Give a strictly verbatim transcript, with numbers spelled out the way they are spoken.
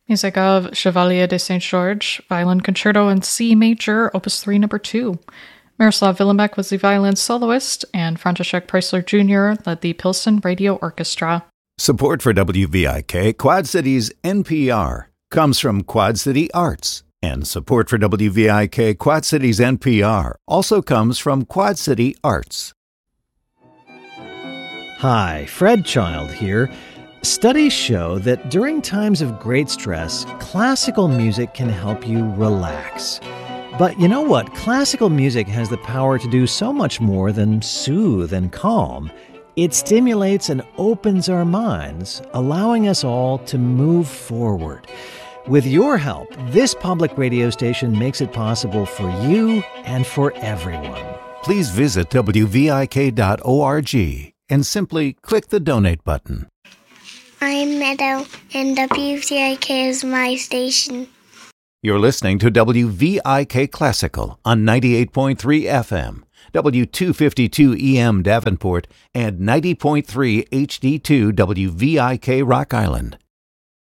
Music of Chevalier de Saint-Georges, Violin Concerto in C Major, Opus three, Number two. Miroslav Vilemek was the violin soloist, and František Preissler Junior led the Pilsen Radio Orchestra. Support for W V I K, Quad Cities N P R, comes from Quad City Arts. And support for W V I K, Quad Cities N P R also comes from Quad City Arts. Hi, Fred Child here. Studies show that during times of great stress, classical music can help you relax. But you know what? Classical music has the power to do so much more than soothe and calm. It stimulates and opens our minds, allowing us all to move forward. With your help, this public radio station makes it possible for you and for everyone. Please visit W V I K dot org and simply click the donate button. I'm Meadow, and W V I K is my station. You're listening to W V I K Classical on ninety-eight point three F M, W two fifty-two E M Davenport, and ninety point three H D two W V I K Rock Island.